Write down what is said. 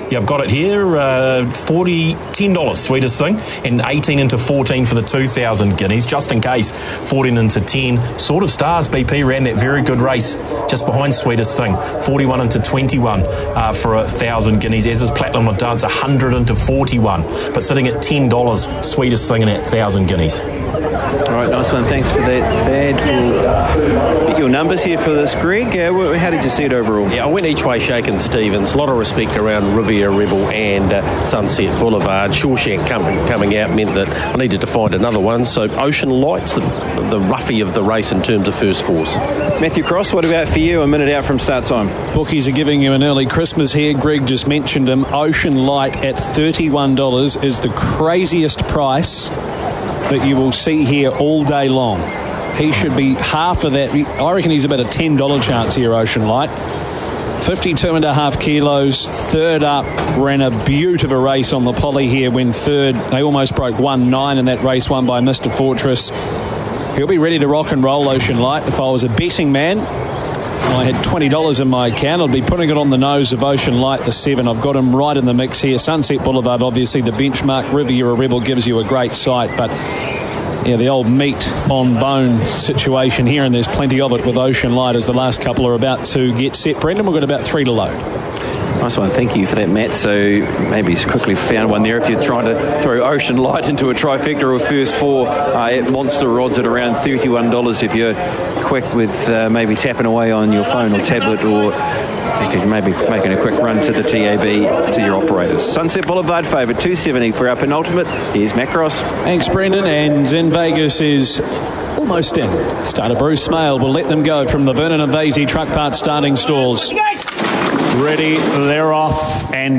Yeah, I've got it here. $10 sweetest thing, and 18 into 14 for the 2,000 guineas. Just in case, 14 into 10. Sort of Stars BP ran that very good race just behind sweetest thing. 41 into 21 for 1,000 guineas. As is Platinum of Dance, 100 into 41. But sitting at $10, sweetest thing in that 1,000 guineas. All right, nice one. Thanks for that, Thad. We'll get your numbers here for this, Greg. How did you see it overall? Yeah, I went each way shaking Stevens. A lot of respect around Riviera Rebel and Sunset Boulevard. Shawshank coming out meant that I needed to find another one. So Ocean Light's the roughie of the race in terms of first force. Matthew Cross, what about for you a minute out from start time? Bookies are giving you an early Christmas here. Greg just mentioned him. Ocean Light at $31 is the craziest price that you will see here all day long. He should be half of that. I reckon he's about a $10 chance here, Ocean Light. 52.5 kilos, third up, ran a beaut of a race on the poly here when third. They almost broke 1.9 in that race won by Mr. Fortress. He'll be ready to rock and roll, Ocean Light. If I was a betting man, I had $20 in my account, I'd be putting it on the nose of Ocean Light, the 7. I've got him right in the mix here. Sunset Boulevard, obviously the benchmark. Riviera Rebel gives you a great sight, but yeah, the old meat on bone situation here, and there's plenty of it with Ocean Light as the last couple are about to get set. Brendan, we've got about 3 to load. Nice one. Thank you for that, Matt. So maybe he's quickly found one there. If you're trying to throw Ocean Light into a trifecta or a first 4 at Monster Odds at around $31 if you're quick with maybe tapping away on your phone or tablet, or if you're maybe making a quick run to the TAB to your operators. Sunset Boulevard favourite, $270 for our penultimate. Here's Matt Cross. Thanks, Brendan. And in Vegas is almost in. Starter Bruce Smale will let them go from the Vernon and Vasey Truck Parts starting stalls. Ready, they're off, and